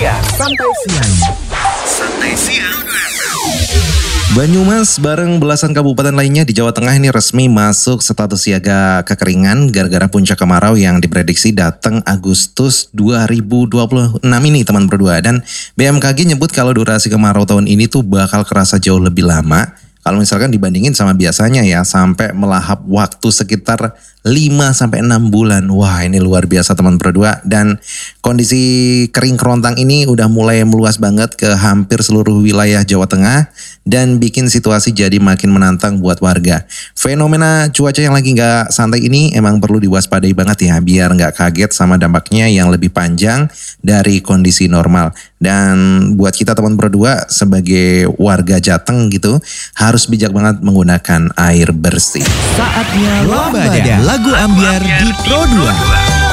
Santai siang. Banyumas bareng belasan kabupaten lainnya di Jawa Tengah ini resmi masuk status siaga kekeringan gara-gara puncak kemarau yang diprediksi datang Agustus 2026 ini teman berdua. Dan BMKG nyebut kalau durasi kemarau tahun ini tuh bakal kerasa jauh lebih lama. Kalau misalkan dibandingin sama biasanya ya, sampai melahap waktu sekitar 5-6 bulan. Wah, ini luar biasa teman berdua. Dan kondisi kering kerontang ini udah mulai meluas banget ke hampir seluruh wilayah Jawa Tengah dan bikin situasi jadi makin menantang buat warga. Fenomena cuaca yang lagi gak santai ini emang perlu diwaspadai banget ya, biar gak kaget sama dampaknya yang lebih panjang dari kondisi normal. Dan buat kita teman berdua sebagai warga Jateng gitu, harus bijak banget menggunakan air bersih. Saatnya Lambada, lagu ambiar di Pro 2.